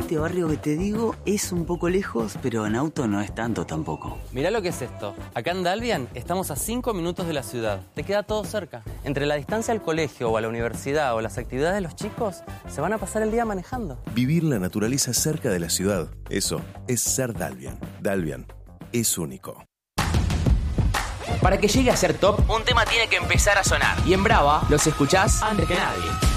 Este barrio que te digo es un poco lejos, pero en auto no es tanto tampoco. Mirá lo que es esto. Acá en Dalvian estamos a 5 minutos de la ciudad. Te queda todo cerca. Entre la distancia al colegio o a la universidad o las actividades de los chicos, se van a pasar el día manejando. Vivir la naturaleza cerca de la ciudad. Eso es ser Dalvian. Dalvian es único. Para que llegue a ser top, un tema tiene que empezar a sonar. Y en Brava los escuchás antes que nadie.